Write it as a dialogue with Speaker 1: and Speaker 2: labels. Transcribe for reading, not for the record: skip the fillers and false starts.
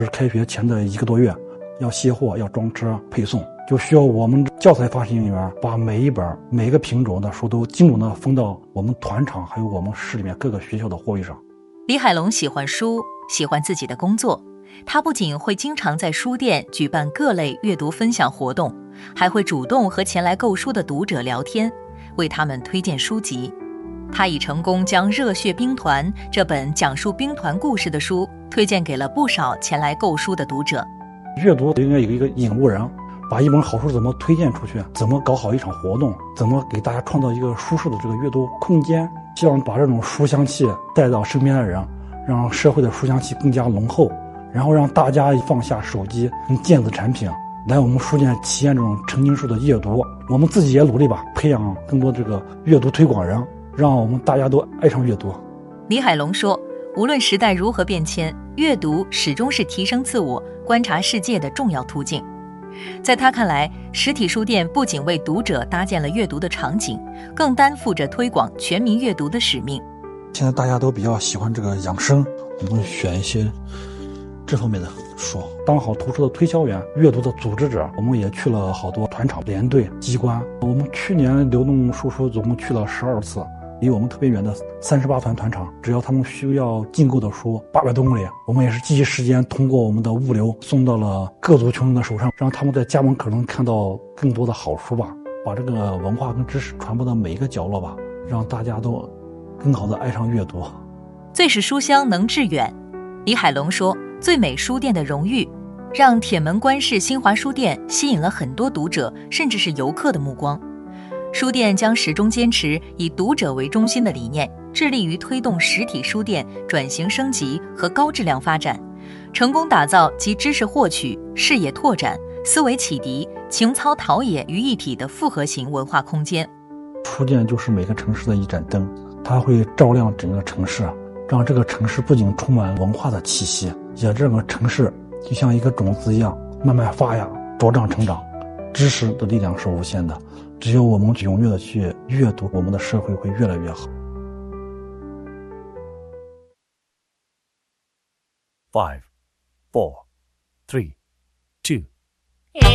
Speaker 1: 是开学前的1个多月，要卸货，要装车配送，就需要我们教材发行员把每一本每个品种的书都精准的封到我们团场还有我们市里面各个学校的货位上。
Speaker 2: 李海龙喜欢书，喜欢自己的工作，他不仅会经常在书店举办各类阅读分享活动，还会主动和前来购书的读者聊天，为他们推荐书籍。他已成功将《热血兵团》这本讲述兵团故事的书推荐给了不少前来购书的读者。
Speaker 1: 阅读应该有一个引路人，把一本好书怎么推荐出去，怎么搞好一场活动，怎么给大家创造一个舒适的这个阅读空间，希望把这种书香气带到身边的人，让社会的书香气更加浓厚，然后让大家放下手机跟电子产品，来我们书店体验这种沉浸式的阅读。我们自己也努力吧，培养更多这个阅读推广人，让我们大家都爱上阅读。
Speaker 2: 李海龙说，无论时代如何变迁，阅读始终是提升自我、观察世界的重要途径。在他看来，实体书店不仅为读者搭建了阅读的场景，更担负着推广全民阅读的使命。
Speaker 1: 现在大家都比较喜欢这个养生，我们选一些这方面的书，当好图书的推销员、阅读的组织者。我们也去了好多团场、连队、机关。我们去年流动书总共去了12次，离我们特别远的38团团场，只要他们需要进购的书800多公里，我们也是第一时间通过我们的物流送到了各族穷人的手上，让他们在家门口能看到更多的好书吧，把这个文化跟知识传播到每一个角落吧，让大家都更好的爱上阅读。
Speaker 2: 最是书香能致远。李海龙说，最美书店的荣誉让铁门关市新华书店吸引了很多读者甚至是游客的目光。书店将始终坚持以读者为中心的理念，致力于推动实体书店转型升级和高质量发展，成功打造集知识获取、视野拓展、思维启迪、情操陶冶于一体的复合型文化空间。
Speaker 1: 书店就是每个城市的一盏灯，它会照亮整个城市，让这个城市不仅充满文化的气息，也这个城市就像一个种子一样慢慢发芽茁壮成长。知识的力量是无限的，只有我们踊跃的去阅读，我们的社会会越来越好。
Speaker 3: 5, 4, 3